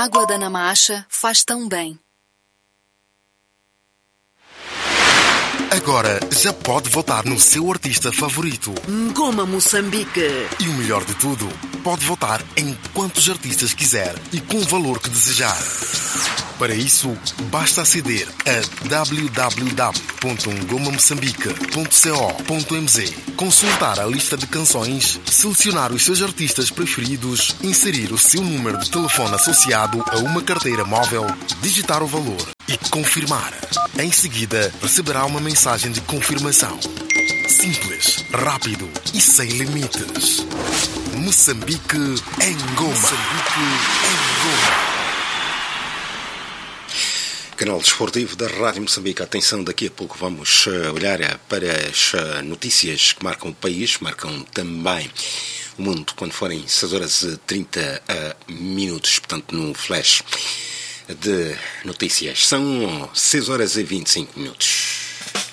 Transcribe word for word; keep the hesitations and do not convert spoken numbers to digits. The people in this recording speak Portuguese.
água da Namacha faz tão bem. Agora já pode votar no seu artista favorito. Ngoma Moçambique. E o melhor de tudo, pode votar em quantos artistas quiser e com o valor que desejar. Para isso, basta aceder a w w w ponto ngoma moçambique ponto co ponto m z, consultar a lista de canções, selecionar os seus artistas preferidos, inserir o seu número de telefone associado a uma carteira móvel, digitar o valor e confirmar. Em seguida, receberá uma mensagem de confirmação. Simples, rápido e sem limites. Moçambique em Ngoma. Moçambique em Ngoma. Canal Desportivo da Rádio Moçambique. Atenção, daqui a pouco vamos olhar para as notícias que marcam o país, marcam também o mundo, quando forem seis horas e trinta minutos, portanto, no flash de notícias. São seis horas e vinte e cinco minutos.